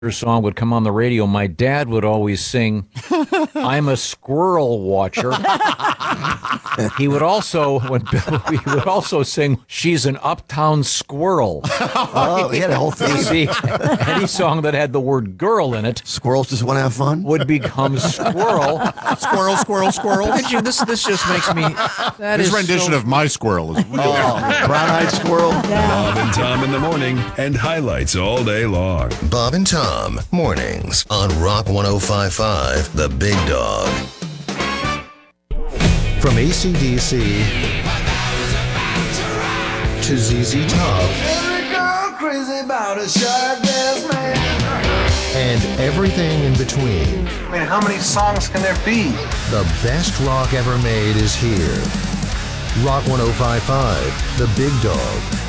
song would come on the radio, my dad would always sing, "I'm a squirrel watcher." He would also sing, "She's an uptown squirrel." Oh, he had a whole You thing. see, any song that had the word "girl" in it Squirrels just want to have fun. would become squirrel. Squirrel, squirrel, squirrel. Look at you. This just makes me. His rendition of My Squirrel is really Brown-eyed squirrel. Bob and Tom in the morning and highlights all day long. Bob and Tom, mornings on Rock 105.5, The Big Dog. From AC/DC to ZZ Top and everything in between. I mean, how many songs can there be? The best rock ever made is here. Rock 105.5, The Big Dog.